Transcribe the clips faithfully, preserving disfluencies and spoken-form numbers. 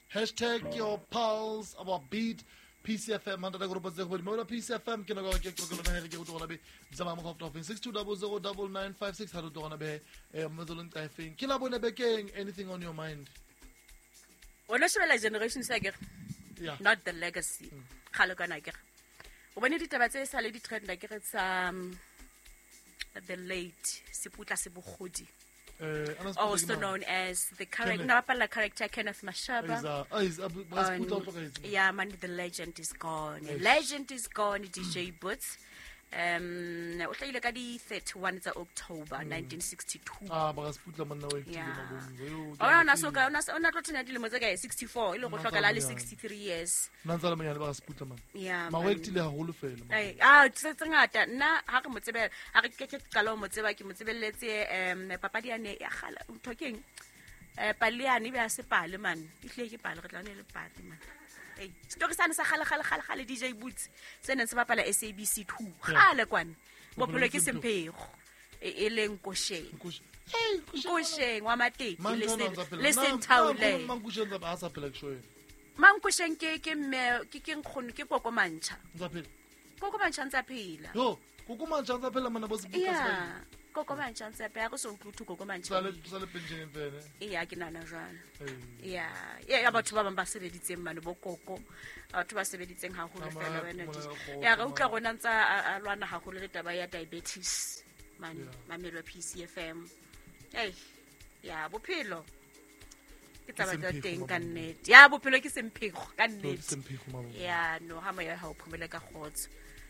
Hashtag your pulse about beat P C F M under the group of the Moda P C F M can go get to be Zama of six two double zero double nine five six hundred to be a Muslim typing. Kilabone Beking, anything on your mind? When I say generation Sager, yeah, not the legacy. Haloganager. When you did about this, I did trend like it's um the late Siputa Sibuhudi. Uh, also known as the character, Napala character Kenneth Mashaba. On, yeah, man, the legend is gone. Yes. Legend is gone. D J Boots. Um, thirty-first of October, mm. nineteen sixty-two. Ah, but yeah. Oh, no, so I'm not going sixty-four. You look like sixty-three years. Yeah. Ah, it's a thing that na how come it's about? I get Kalom, let's say, um, Papa Diane, talking. Paliani, as a parliament. If you get Palatan, man. Story sana sa khala khala khala khala D J Boots sena se bapala S A B C two khala kwana bopelo ke sempego e leng kosheng kosheng wa mateti le sentaule mankusheng ke ke me ke ke nkgono ke koko mantsha koko mantsha ntsa phela yo koko mantsha ntsa phela mana bosi yeah koko mantsha ntsa phela go so ntuthu koko mantsha sale sale pension mfene yeah ke nana jwana yeah yeah batho ba bang ba sebeditseng mane bo koko batho ba sebeditseng ha go fela wena ya ga utla gona ntsa a lwana ha go le taba ya diabetes man mamelo P C F M hey ya bophelo ke taba tsa teng ka nnete ya bophelo ke semphego ka nnete ya no ha mo ya ha o phumela ka khotso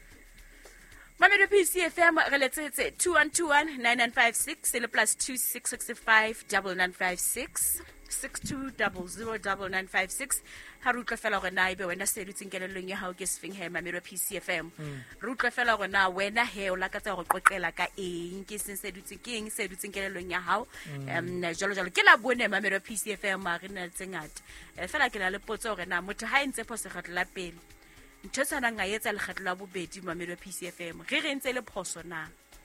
Mamelo P C F M reletsetse two one two one nine nine five six le plus two six six five double nine five six six two double zero double nine five six ha re utlwa fela gore na ibe wena se dutseng kelelong ya hao ke sefeng he Mamelo P C F M re utlwa fela gore na wena he o la ka tsa go qoqela ka eng ke se se dutseng ke eng se dutseng kelelong ya hao em jalo jalo ke la bone Mamelo P C F M ma re na tsengata fela ke la le potso gore na motho ha entse phoso gatla la pele ntho tsana nga yetsa le gatla la bobedi Mamelo P C F M re re ntse le phoso na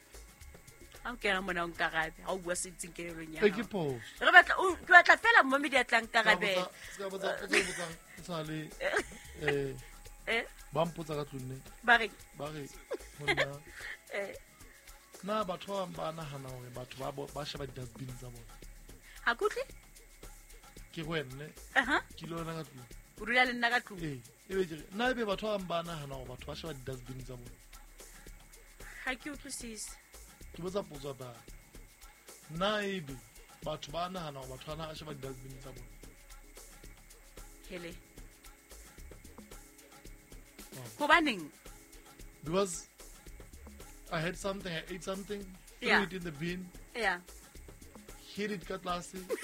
a ke ra mona on karabe ha o bua se tseng ke re nya ke phoso re batla o batla fela mo media tlang karabe se ba tsa go botsa sale eh eh ba mpotsa ka tlonne ba re ba re monna eh na batho ba bana hana hore batho ba ba sheba di dustbin tsa bona ha kutle ke wenne aha ke lo na ka tlong o rula le nna ka tlong eh ebe je na ebe batho ba bana hana hore batho ba sheba di dustbin tsa bona ha ke utlwisise ke botsa potso ba na ebe batho ba nahana hore batho bana a sheba di dustbin tsa bona hele Hobaning? Because I had something, I ate something, threw yeah. it in the bin. Yeah. Hit it cut last thing.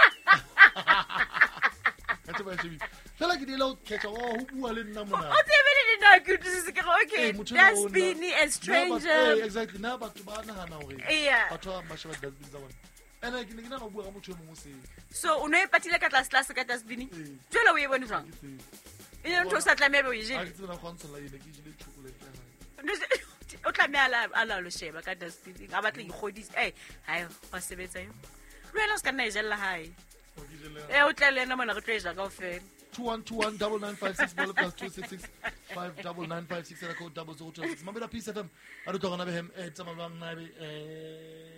That's what I should be. Feel like you don't catch oh who are in Namuna. Oh, they not good. This is okay. That's beanie and stranger. Exactly. Now back to Bana Hanawi. Yeah. But I'm not sure that that's the one. And I can know what I'm say. So, Une Patila cat last last cat has been. Tell away when wrong. You don't trust that maybe you I don't know console like usually chocolate. O tla me ala ala lo sheba ka dustbin ga batla ikgodisa eh hayi wa sebetsa yo lwena se kana ijela hayi eh o tla lena mona go treasure ka ofela two one two one nine nine five six plus two six six five nine nine five six code double zero two six Mamelo P C F M a re togana behem eh tsama bang na be eh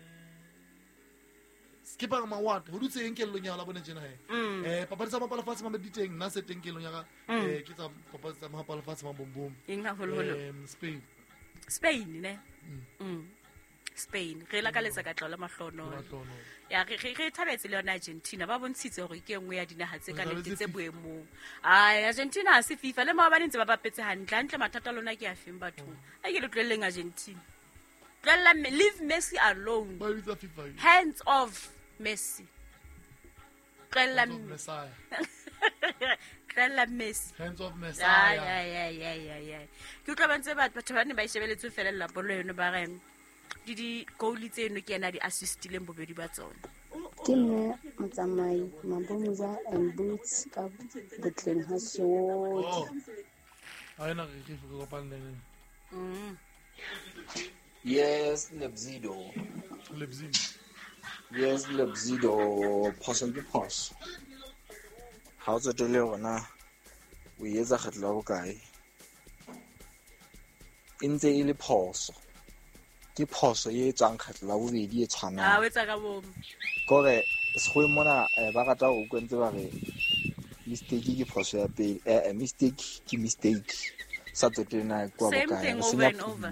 skipa ma what ho dutse eng kello nya la bone jena he eh papa tsa mapala fatse ma diteng nna se teng kello nya ka eh ke tsa papa tsa mapala fatse ma bombom eng ha holo holo Spain Spain ne mm Spain re la ka letsa ka tlola mahlono ya re re thabetse le yona Argentina ba bontshitse gore ke engwe ya dinaga tse ka nete tse boemong ai Argentina ha se FIFA le mo ba ntse ba bapetse hantle hantle mathata lona ke a feng batho a ke le tleleng Argentina tlella leave Messi alone ba bitsa FIFA hands off Messi tlella Messiah tlella Messi hands off Messiah ya ya ya ya ya ke tla bantse batho ba ne ba ishebeletse fela la bolo yone ba re di di goal tseno ke yana di assistileng bobedi ba tsone ke nne motsamai Mabomuza and Boots ka Bethlehem Hasot ayena re ke go kopana mm yes Lebzido Lebzido yes Lebzido possibly pass ha o tsotele gona o etsa kgetlo la bokae e ntse e le phoso ke phoso e etsang kgetlo la bobedi e tshwanang ha o etsa ka bomo kore segwe mona ba rata go kwentse ba re mistake ke phoso ya pele eh mistake ke mistake sa tsotele na kwa bokae same thing over and over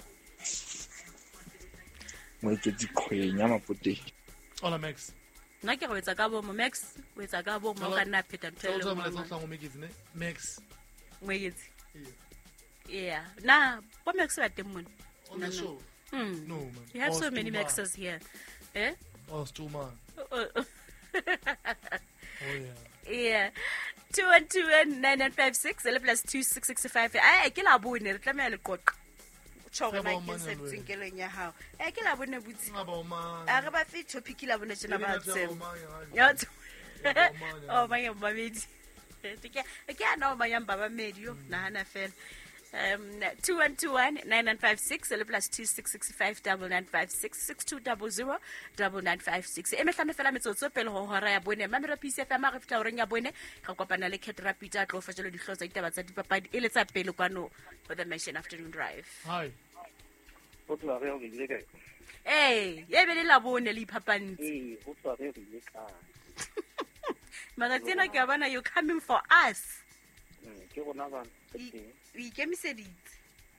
mo ke di khwenya mapote Ola Max nna ke go etsa ka bomo Max o etsa ka bomo ka nna pheta tell mthelo me let's not make it ne Max mwegetse yeah na bo Max ba teng mona on the show Hmm. no man You have Oh, so it's many too Maxes here. Eh? Oh, it's too man. Uh, Oh, yeah. yeah. two one two one nine nine five six L plus two six six five. Ay, ke la bone re tlameha le qoqa. Tšho Ge re ba na o ke mang se yalo wena? tsenkeleng ya hao. Eh ke la bone butsi. Nga ba o mang? A re ba fe topic la bone tsena ba Ke tsem. o mang ya? Ya. Ke ba o mang ya? Oh my babedi. Ke ke ana o mayang baba medio na hana fela. Um, two one two one nine nine five six L plus two six six five double nine five six six two double zero double nine five six. E mehlano fela metsotso pele ho hora ya bone mamelo P C F M a re fitla o reng ya bone ga kopana le Ketra Peter tlo fa jalo di hlosa ditaba tsa dipapadi e le tsa pele kwano for the Mansion Afternoon Drive. Hi. o tla re o ile kae Eh, ye be le la bone le iphapantshe. eh o tla re o ile kae Magatsena ke bona you coming for us. ke gona ba E ikemiseditse.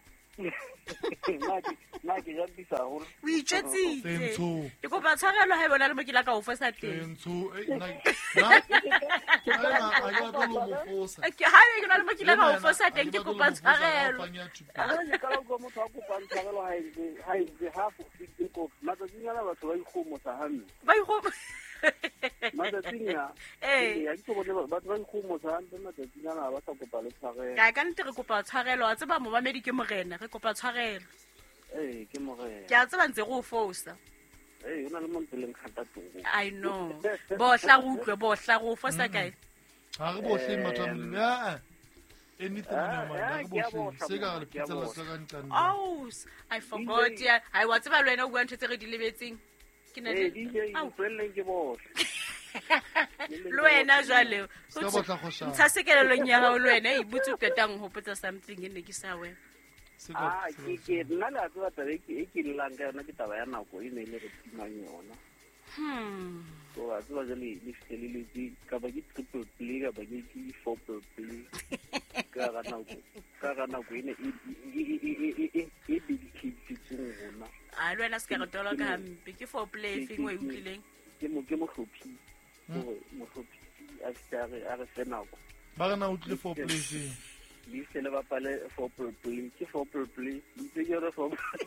na ke ja bisa ho O itjetsitse. Tsentsho. Ke kopa tshwarelo ha e bona le mo ke la ka o fosa teng. Tsentsho. Eh, na. Na. Na, a ga tlo mo fosa. Ke ha e ke na le mo ke la ka o fosa teng ke kopa tshwarelo. le ka go mo tsa go pantsa ga lo ha ile ha ile ha fu ke ko matsa dinyana batho ba ikgomo sa hamme Ba go matsa dinya Eh. ya ke bone batho ba ikgomo sa hamme matsa dinyana ba sa kopa le tshwarelo Ka ka nte re kopa tshwarelo a tseba mo mamedi ke morena re kopa tshwarelo. eh ke morena Ke a tseba ntse go fosa. eh una le mo tseleng khata tungu I know. Bohla go utlwe bohla go fosa kae. Ha re bohle mathamong. Ya. Anything in your mind. Ha re Eh, bohle. ke a Se ka botsa, re ke a pitsela botsa. sa ka ntlana. Oh, I forgot ya. I wa tseba le wena o bua ntse re di lebetseng. Ke na eh le di je Au. tsweleng ke bohle le wena jwale. Ska batla go shaba. Ntsha sekelelong ya hao le wena e butse o qetang ho hopotsa something e ne ke sa wena. Se ah ka. ke ke nna la tswa taba e ke e ke llang ka yona ke taba ya nako e ne ile re timang yona Hmm. so a tswa jale le fitlhelele di ka ba ke triple play ka ba ke ke four play ka ga nako ka ga nako e ne e e e e e e dedicated rona A le wena se ka re tolo ka hampe ke for play thing we utlileng. ke mo ke mo hlophi so mo hlophi a tsare a re senako Ba re na utlwe for place. di se le bapale four play ke four play di se ke re four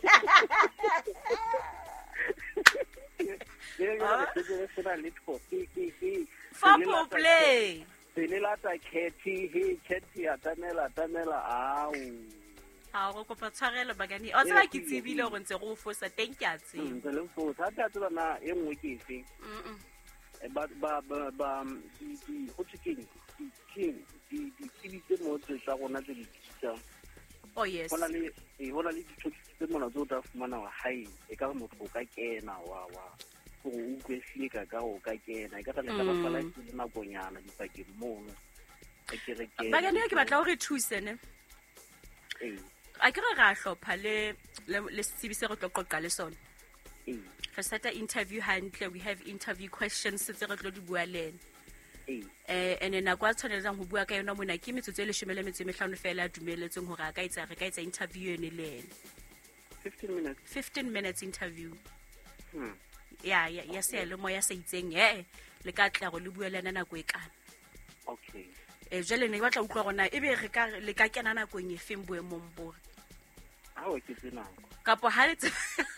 Four play. Pele la ta Katie, he Katie atamela atamela au. Ha go kopa tshwarelo bagani. O tsela ke tsebile go ntse go fosa teng ke a tseba. Ntse le fo tsa tsa tsela na e nngwe ke efe. Mm. Ba ba ba ba di di go tshikeng di king di di tshibitse mo tse tsa gona tse di tsa. Oh yes. Hona le e hona le dithoto tse mona tso ta fumana wa hae e ka motho o ka kena wa wa go utlwe sika ka o ka kena e ka tla ka fala ke na bonyana di pakeng mono e ke re ke Bagani ke batla o re thuse ne. eh A ke re ra hlopha le le- le setsibi se re tlo qoqa le sona. eh Re starta interview hantle, we have interview questions tse re tlo di bua le ena. eh Eh ene na kwa tshwanetsang ho bua ka yona mona ke metsotso e leshome le metso e mehlano fela a dumeletsweng hore a ka etsa re ka etsa interview ene le ena. fifteen minutes fifteen minutes interview. hmm Ya ya ya se le moya sa itseng eh le ka tla go le bua le ena nako e kana. okay Eh jwale ne batla utlwa gona ebe re ka le ka kena nako e feng boemong bo. a o ke tsena Kapo ha le tse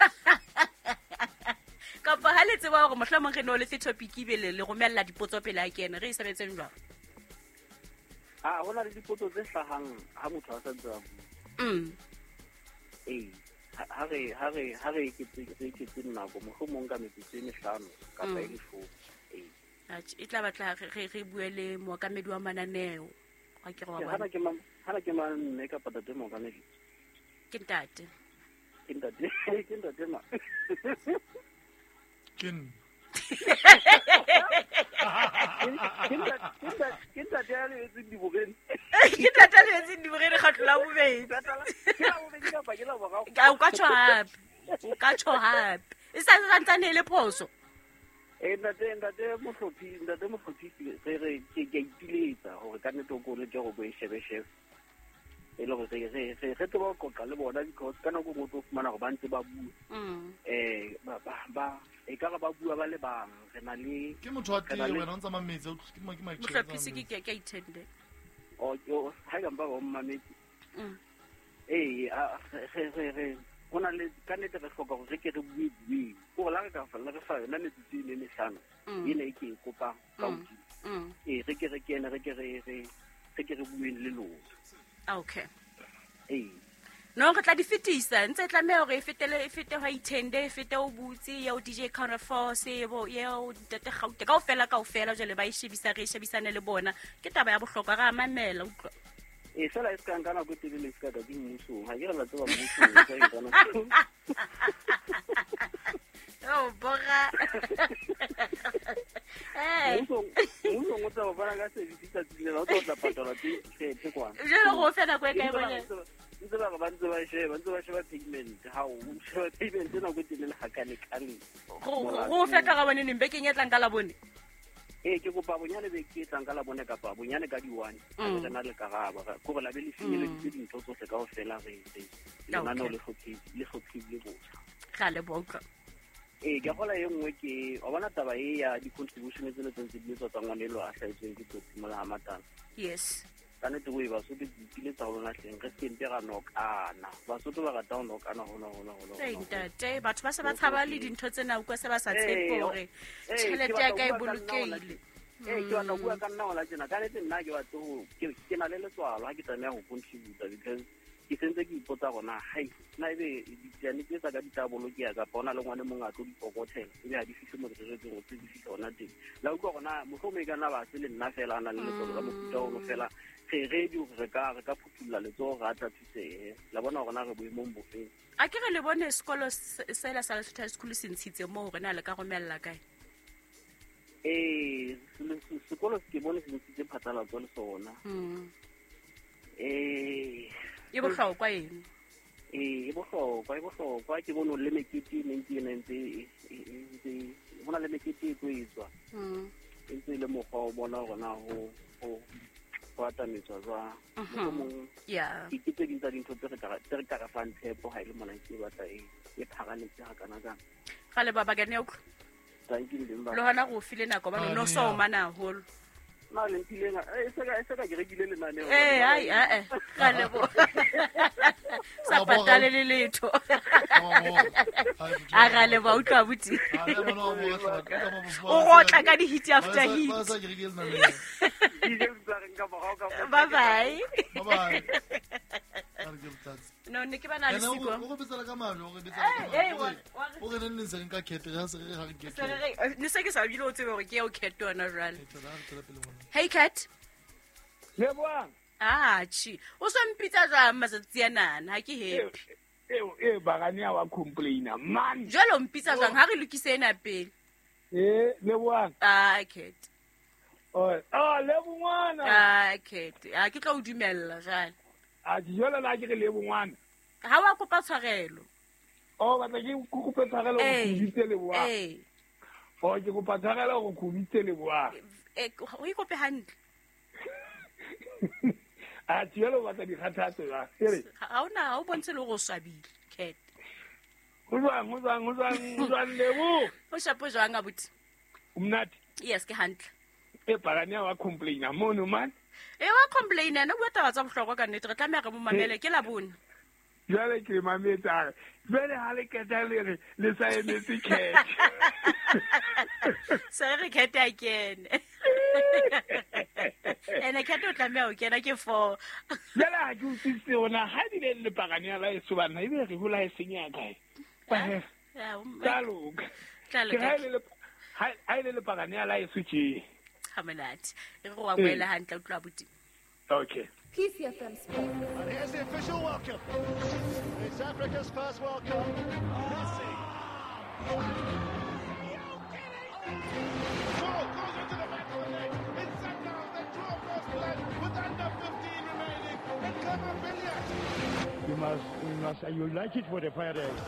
Kapo ha le tseba hore mohlomong re no le fe topic e bele le romella dipotso pele a kena re isebetseng jwang. a hona le dipotso tse hlahang ha motho a sa tswa Mm. eh ha re ha re ha re ke tse ke tse nako mo mong ka metsotso e mehlano ka pa e fo eh Atjhe e tla batla re re re bue le moakamedi wa mananeo. Ga ke re wa hana bona. ke mang hana ke mang ne ka patate mo ka ne Ke ntate. ke ntate ke ntate ma Kin. ke ntate ya letseng dibogeng ke tata le etseng dibogene kgatlo la bobedi o ka tsho gape o ka tsho gape e sa santsane le phoso e ntate ntate mohlophi ntate mohlophi re re ke ke ipiletsa gore ka nnete o go le ke go go e shebe shebe e le go se se se se tlo go qoqa le bona because kana go motho fumana go bantse ba bua eh ba ba e ka ba bua ba le bang re na le ke motho wa teng wena o ntsa mametse ke mo ke ma mohlopisi ke ke ke itende o yo ha ga mba go mametse eh a re re re ona le ka nnete re hloka go re ke re bue bue go la ka fa la re fa yona ne tsi ne mehlano ene e ke kopa ka uti eh re ke re ke ene re ke re re re ke re bue le lona okay eh no re tla di fetisa ntse tla me hore e fetele e fete wa itende e fete o butsi ya o D J Counter Force bo ya o tete gaute ka ofela ka ofela jole ba ishebisa re ishebisane le bona ke taba ya bohlokwa ga mamela utlwa e fela e ska ngana go tele ska ka dimmuso ha ke re la tsoba mmuso ka e bona oh boga eh mmuso mmuso mo tsa ba ga se ditsa tsile la o tla patala tse tse kwa jelo go fela kwa kae bona ntse ba ba ntse ba sheba ntse ba sheba payment ha o sheba payment na go tele le hakane kale go go feka ga bone nne ke nyetlang ka la bone eh ke go pa bonyane be ke tlang ka la bone ka pa bonyane ka di one re na le karaba go go la be le finele di dintho tsohle ka ofela re re na no le khotsi le khotsi le botsa ga le boka eh ke gola ye nngwe ke o bona taba e ya di contribution tse le tsentse di tswa ngwanelo a hlaetseng ke tsotsi mola matana yes kana te go ba so di dile tsa lona hleng re se mpega nokana ba so to ba ga down nokana hona hona hona hey ntate batho ba se ba tshaba le dintho tsena utlwa se ba sa tshepe hore tšhelete ya ka e bolokile eh ke wa no bua ka nna wala tsena ka ne nna ke wa tso ke na le letswalo ha ke tsamaya go contribute because ke sentse ke ipotsa gona hai na ebe ditjane ke tsa ka ditabolo ke ya ka bona le ngwane mongwe a tlo dipokotela ebe ha di fihle mo re re go tse di fihle ona teng la utlwa gona mohlomong ka nna ba se le nna fela ana le letswalo la mofuta ono fela re re di re ka re ka phuthulla letso ga tla thuse la bona gona re boemong bofeng a ke re le bone sekolo se la sa Lesotho School se ntshitse mo re na le ka romella kae eh sekolo se ke bone se ntshitse phatlalatso le sona eh e bohlokwa eno eh e bohlokwa e bohlokwa ke bone le mekete nentse nentse e bona le mekete e tswa ntse le mokgwa o bona gona ho ho atametswa jwa mongwe ya ke tse dintsa dintho tse re ka tse re ka fang tshepo ha ile mona ke batla e e phaganetse ha kana kana ga le baba gane o thank you lemba le hona go file nako ba no so mana holo na le mpile nga e se ka e se ka gere gile le nane eh ai eh ga le bo sa patale le letho a ga le ba utlwa buti o go tla ka di hit after hit bye bye bye bye no ne ke bana le siko go betsela ka malo go betsela ka malo o re nne se nka khete ga se re ga ke ne se ke sa bile o tsebe gore ke o khete ona jwale hey cat leboang ah chi o so mpitsa jwa matsatsi yana ha ke happy eh eh bagane wa complaina man jwale o mpitsa jwang ha re lokise ena pele eh leboang ah cat oh ah lebongwana ah cat a ke tla o dumella jwale a dijela la ke re lebongwana ha wa kopa tshwarelo oh ba ke kopa tshwarelo go khuditse leboang eh oh ke kopa tshwarelo go khuditse leboang eh o ikope hantle a dijela ba tsa di khathatso ya sere ha ona ha o bontshe le go swabile cat go tswa go tswa go tswa go tswa lebo o shapo jwang abuti umnati yes ke hantle e bagane wa complaina mono man e wa complaina no bua taba tsa bohlokwa ka nnete re tlameha re mo mamele ke la bona jale ke mametsa bele ha le ke tla le le sa emetse cat sa re cat again ene cat o tlameha o kena ke four jale ha ke utsitse ona ha di le le bagane la e subana e be re hula e senya kae ba talo talo ke ha le ha ile le bagane la e suthi hamelati e go wa boela hantle o tla buti okay P C F M Sport. And here's the official welcome. It's Africa's first World Cup. Messi. Goal goes into the back of the net. It's Sundowns that draw first blood with under fifteen remaining. And Clement Villiers. You must, you must, you like it for the Pirates.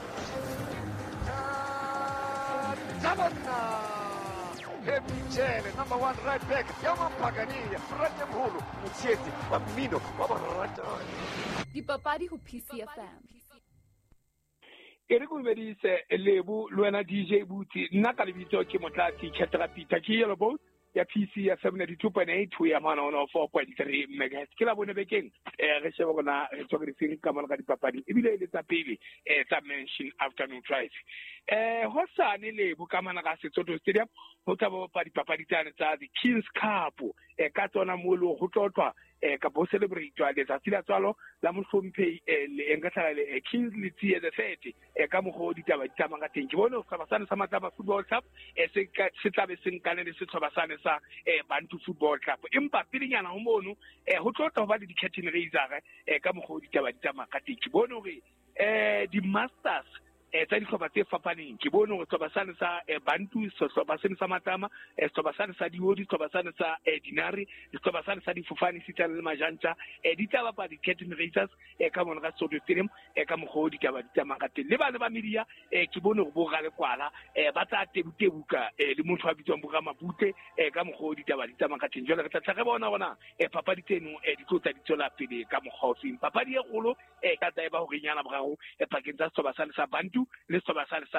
Michele, number one right back, Yaman Pagania, Rajamhulu, Mucheti, Bambino, Dipapadi ho P C F M. Ere go bedise lebu luena D J Buti nna ka lebitso ke motlati Ketrapi Takielo bo ya P C F M ninety-two point eight we am on four point three megahertz ke la bone bekeng eh re sheba gona re tsogre sing ka mona ka dipapadi e bile le tsa pele eh tsa mention afternoon drive eh ho sane lebu ka mana ka Setsoto Stadium ho tla bo pa dipapadi tsane tsa the Kings Cup eh ka tsona molo ho tlotlwa eh ka bo celebrate wa le tsa tsila tsalo la mohlomphei eh le enga tsala le Kings le tsie the thirty eh ka mo go ditaba ditaba ka teng ke bone o sa basane sa mataba football club eh se ka se tla be seng kana le se tshobasane sa eh Bantu Football Club empa pilinyana ho mono eh ho tlotla ba le di curtain raiser eh ka mo go ditaba ditaba ka teng ke bone hore eh di Masters eh tsa dihlopha tse fapaneng ke bone go tshobasane sa Bantu so tshobasane sa matama eh tshobasane sa diodi tshobasane sa dinari tshobasane sa difofane sitana le majanta eh di taba pa di curtain raisers eh ka mona ka Sodo Stadium eh ka mo go ditaba ditaba ka teng le bana ba media eh ke bone go boga le kwala eh ba tsa tebutebuka eh le motho a bitswang boga mabute eh ka mo go ditaba ditaba ka teng jole re tla re bona bona eh papadi tseno eh di tlotla di tsola pele ka mo gaufi papadi e golo eh ka tsa e ba go rinyana bogago eh pakeng tsa tshobasane sa Bantu le tshobasane sa